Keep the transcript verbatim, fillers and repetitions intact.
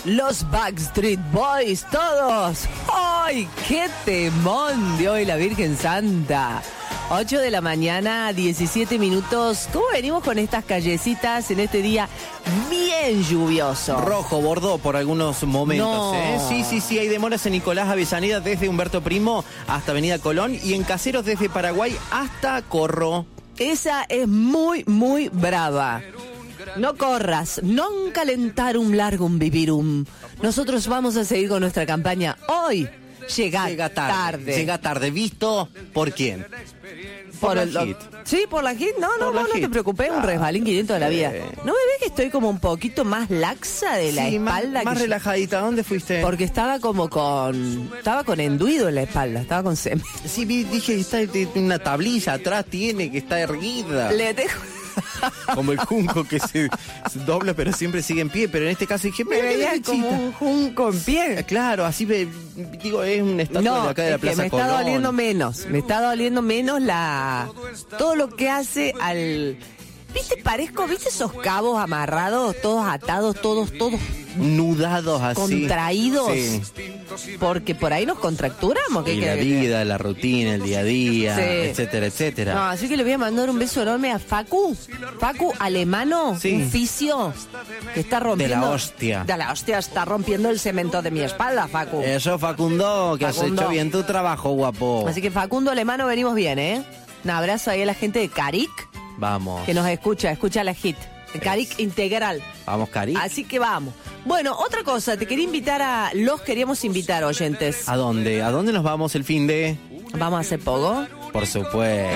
Los Backstreet Boys, todos. ¡Ay, qué temón de hoy la Virgen Santa! ocho de la mañana, diecisiete minutos. ¿Cómo venimos con estas callecitas en este día bien lluvioso? Rojo, bordó por algunos momentos, No. ¿eh? Sí, sí, sí, hay demoras en Nicolás Avellaneda desde Humberto Primo hasta Avenida Colón y en Caseros desde Paraguay hasta Corro. Esa es muy, muy brava. No corras, non calentarum largum vivirum. Nosotros vamos a seguir con nuestra campaña. Hoy llega, Llega tarde, tarde. Llega tarde. ¿Visto por quién? Por la el hit. Sí, por la hit. No, no, Por la no, no te hit. preocupes, un Claro. resbalín quinientos de la vida. Sí. ¿No me ves que estoy como un poquito más laxa de la Sí, más, espalda? más que yo- relajadita. ¿Dónde fuiste? Porque estaba como con... Estaba con enduido en la espalda, estaba con semen. Sí, vi- dije, está tiene una tablilla atrás, tiene que está erguida. Le dejo... Como el junco que se, se dobla pero siempre sigue en pie. Pero en este caso dije, Me mira qué veía derechita. como un junco en pie. Claro, así ve, digo, es un estatua No, de acá de la es que Plaza me está Colón. doliendo menos. Me está doliendo menos la... Todo lo que hace al... ¿Viste? Parezco, ¿viste esos cabos amarrados, todos atados, todos, todos Nudados así. contraídos? Sí. Porque por ahí nos contracturamos. ¿qué Y querés la que te- vida, la rutina, el día a día, Sí. etcétera, etcétera. No, así que le voy a mandar un beso enorme a Facu. Facu, alemano, Sí. un fisio que está rompiendo... De la hostia. De la hostia, está rompiendo el cemento de mi espalda, Facu. Eso, Facundo, que Facundo. has hecho bien tu trabajo, guapo. Así que Facundo Alemano, venimos bien, ¿eh? Un abrazo ahí a la gente de Caric, Vamos. que nos escucha, escucha la hit. Caric Integral. Vamos, Cari. Así que vamos. Bueno, otra cosa, te quería invitar a... Los queríamos invitar, oyentes. ¿A dónde? ¿A dónde nos vamos el fin de? Vamos a hacer poco. Por supuesto.